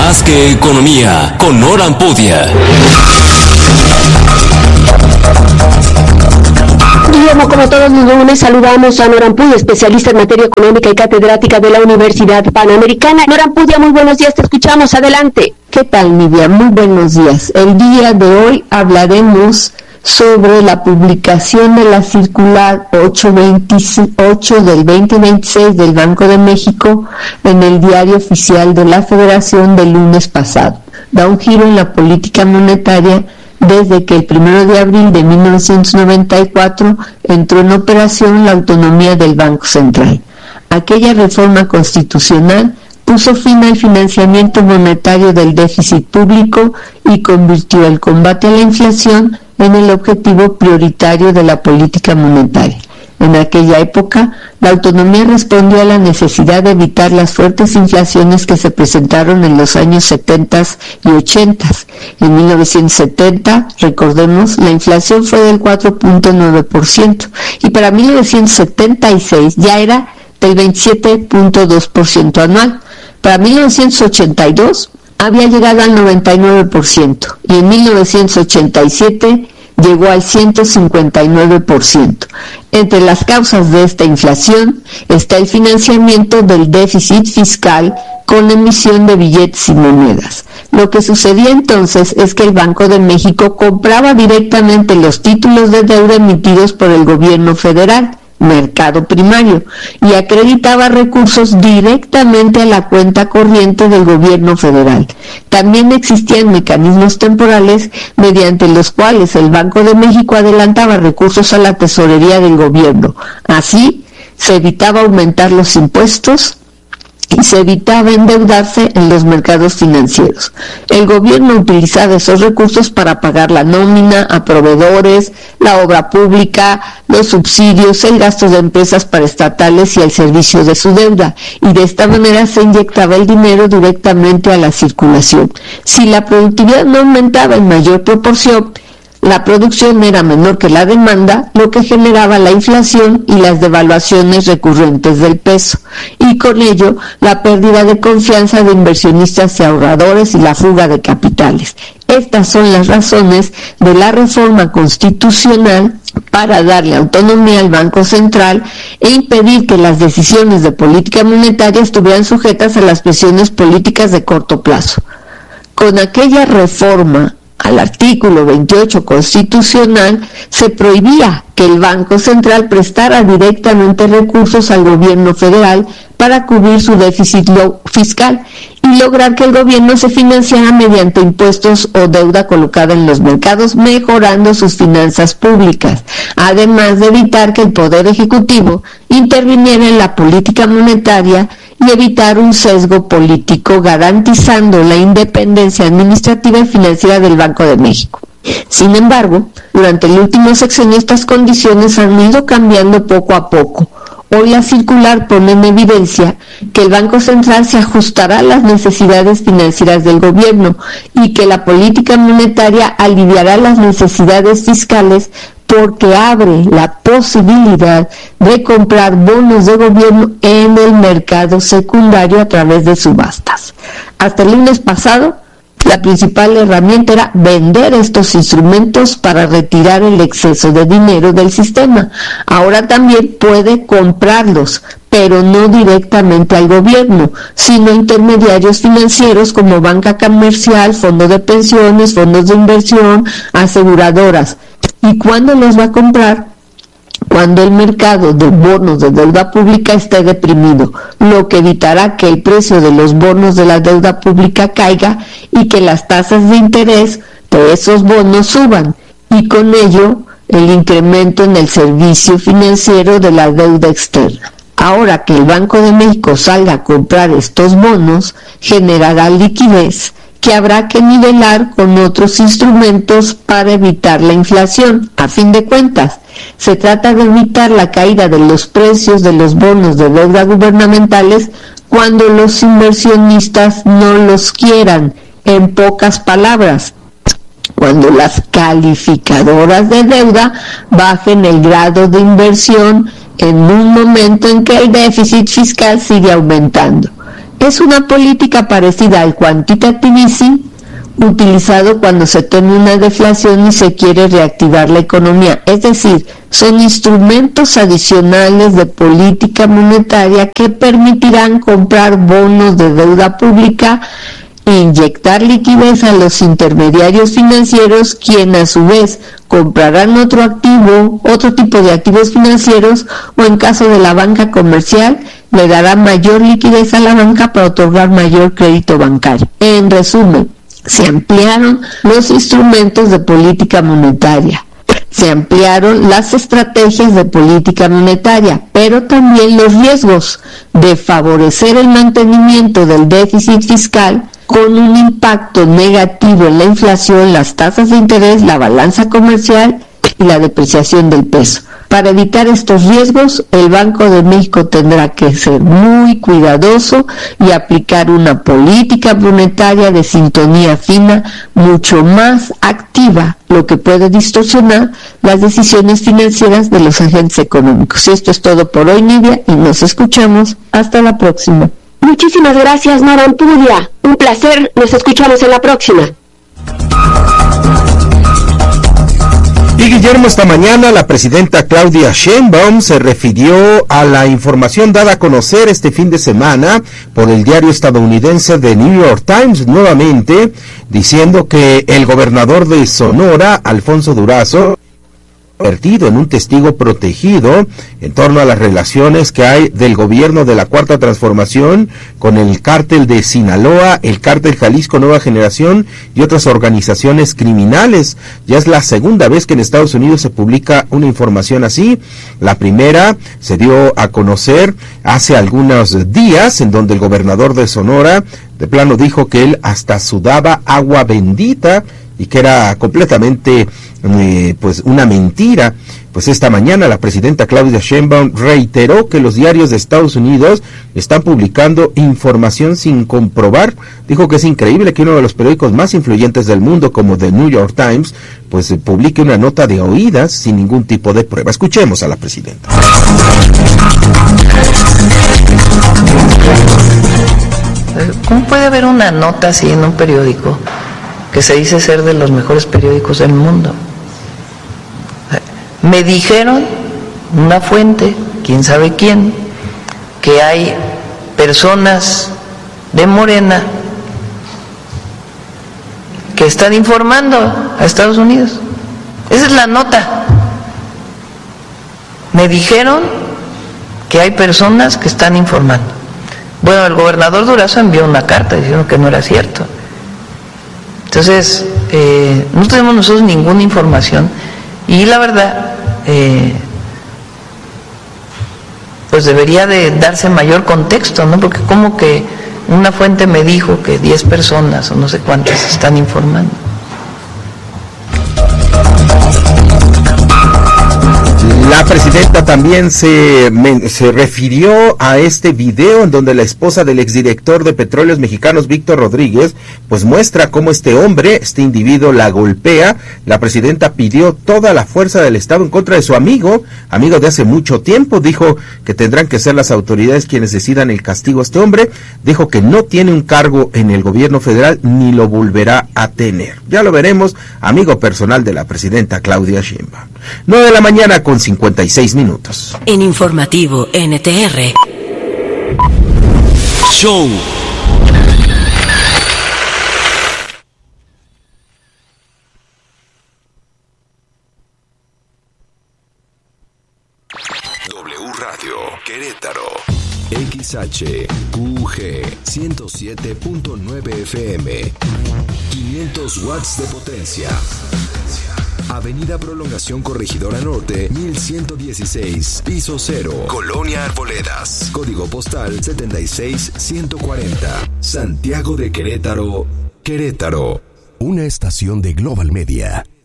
Más que economía, con Nora Ampudia. Guillermo, como todos los lunes, saludamos a Nora Ampudia, especialista en materia económica y catedrática de la Universidad Panamericana. Nora Ampudia, muy buenos días, te escuchamos, adelante. ¿Qué tal, Nidia? Muy buenos días. El día de hoy hablaremos sobre la publicación de la circular 828 del 2026 del Banco de México en el Diario Oficial de la Federación del lunes pasado. Da un giro en la política monetaria desde que el 1 de abril de 1994 entró en operación la autonomía del Banco Central. Aquella reforma constitucional puso fin al financiamiento monetario del déficit público y convirtió el combate a la inflación en el objetivo prioritario de la política monetaria. En aquella época, la autonomía respondió a la necesidad de evitar las fuertes inflaciones que se presentaron en los años 70 y 80. En 1970, recordemos, la inflación fue del 4.9% y para 1976 ya era del 27.2% anual. Para 1982 había llegado al 99% y en 1987 llegó al 159%. Entre las causas de esta inflación está el financiamiento del déficit fiscal con la emisión de billetes y monedas. Lo que sucedía entonces es que el Banco de México compraba directamente los títulos de deuda emitidos por el gobierno federal, mercado primario, y acreditaba recursos directamente a la cuenta corriente del gobierno federal. También existían mecanismos temporales mediante los cuales el Banco de México adelantaba recursos a la tesorería del gobierno. Así, se evitaba aumentar los impuestos y se evitaba endeudarse en los mercados financieros. El gobierno utilizaba esos recursos para pagar la nómina a proveedores, la obra pública, los subsidios, el gasto de empresas paraestatales y el servicio de su deuda, y de esta manera se inyectaba el dinero directamente a la circulación. Si la productividad no aumentaba en mayor proporción, la producción era menor que la demanda, lo que generaba la inflación y las devaluaciones recurrentes del peso, y con ello la pérdida de confianza de inversionistas y ahorradores y la fuga de capitales. Estas son las razones de la reforma constitucional para darle autonomía al Banco Central e impedir que las decisiones de política monetaria estuvieran sujetas a las presiones políticas de corto plazo. Con aquella reforma al artículo 28 constitucional se prohibía que el Banco Central prestara directamente recursos al gobierno federal para cubrir su déficit fiscal y lograr que el gobierno se financiara mediante impuestos o deuda colocada en los mercados, mejorando sus finanzas públicas, además de evitar que el Poder Ejecutivo interviniera en la política monetaria y evitar un sesgo político, garantizando la independencia administrativa y financiera del Banco de México. Sin embargo, durante el último sexenio estas condiciones han ido cambiando poco a poco. Hoy la circular pone en evidencia que el Banco Central se ajustará a las necesidades financieras del gobierno y que la política monetaria aliviará las necesidades fiscales porque abre la posibilidad de comprar bonos de gobierno en el mercado secundario a través de subastas. Hasta el lunes pasado, la principal herramienta era vender estos instrumentos para retirar el exceso de dinero del sistema. Ahora también puede comprarlos, pero no directamente al gobierno, sino a intermediarios financieros como banca comercial, fondos de pensiones, fondos de inversión, aseguradoras. ¿Y cuándo los va a comprar? Cuando el mercado de bonos de deuda pública esté deprimido, lo que evitará que el precio de los bonos de la deuda pública caiga y que las tasas de interés de esos bonos suban, y con ello el incremento en el servicio financiero de la deuda externa. Ahora que el Banco de México salga a comprar estos bonos, generará liquidez que habrá que nivelar con otros instrumentos para evitar la inflación. A fin de cuentas, se trata de evitar la caída de los precios de los bonos de deuda gubernamentales cuando los inversionistas no los quieran. En pocas palabras, cuando las calificadoras de deuda bajen el grado de inversión en un momento en que el déficit fiscal sigue aumentando. Es una política parecida al quantitative easing, utilizado cuando se teme una deflación y se quiere reactivar la economía. Es decir, son instrumentos adicionales de política monetaria que permitirán comprar bonos de deuda pública e inyectar liquidez a los intermediarios financieros, quienes a su vez comprarán otro tipo de activos financieros, o en caso de la banca comercial, le dará mayor liquidez a la banca para otorgar mayor crédito bancario. En resumen, se ampliaron los instrumentos de política monetaria, se ampliaron las estrategias de política monetaria, pero también los riesgos de favorecer el mantenimiento del déficit fiscal con un impacto negativo en la inflación, las tasas de interés, la balanza comercial y la depreciación del peso. Para evitar estos riesgos, el Banco de México tendrá que ser muy cuidadoso y aplicar una política monetaria de sintonía fina, mucho más activa, lo que puede distorsionar las decisiones financieras de los agentes económicos. Esto es todo por hoy, Nidia, y nos escuchamos hasta la próxima. Muchísimas gracias, Nora Ampudia. Un placer, nos escuchamos en la próxima. Y Guillermo, esta mañana la presidenta Claudia Sheinbaum se refirió a la información dada a conocer este fin de semana por el diario estadounidense The New York Times, nuevamente diciendo que el gobernador de Sonora, Alfonso Durazo, convertido en un testigo protegido en torno a las relaciones que hay del gobierno de la Cuarta Transformación con el cártel de Sinaloa, el cártel Jalisco Nueva Generación y otras organizaciones criminales. Ya es la segunda vez que en Estados Unidos se publica una información así. La primera se dio a conocer hace algunos días, en donde el gobernador de Sonora de plano dijo que él hasta sudaba agua bendita y que era completamente pues una mentira. Pues esta mañana la presidenta Claudia Sheinbaum reiteró que los diarios de Estados Unidos están publicando información sin comprobar. Dijo que es increíble que uno de los periódicos más influyentes del mundo, como The New York Times, pues publique una nota de oídas sin ningún tipo de prueba. Escuchemos a la presidenta. ¿Cómo puede haber una nota así en un periódico que se dice ser de los mejores periódicos del mundo? Me dijeron, una fuente, quién sabe quién, que hay personas de Morena que están informando a Estados Unidos. Esa es la nota. Me dijeron que hay personas que están informando. Bueno, el gobernador Durazo envió una carta diciendo que no era cierto. Entonces, no tenemos nosotros ninguna información y la verdad, pues debería de darse mayor contexto, ¿no? Porque como que una fuente me dijo que 10 personas o no sé cuántas están informando. La presidenta también se refirió a este video en donde la esposa del exdirector de Petróleos Mexicanos, Víctor Rodríguez, pues muestra cómo este individuo la golpea. La presidenta pidió toda la fuerza del Estado en contra de su amigo de hace mucho tiempo. Dijo que tendrán que ser las autoridades quienes decidan el castigo a este hombre. Dijo que no tiene un cargo en el gobierno federal ni lo volverá a tener. Ya lo veremos, amigo personal de la presidenta Claudia Sheinbaum. 9 de la mañana con 56 minutos. En Informativo NTR. Show. W Radio Querétaro. XHQG 107.9 FM. 500 watts de potencia. Avenida Prolongación Corregidora Norte, 1116, piso 0, Colonia Arboledas, código postal 76140, Santiago de Querétaro, Querétaro. Una estación de Global Media.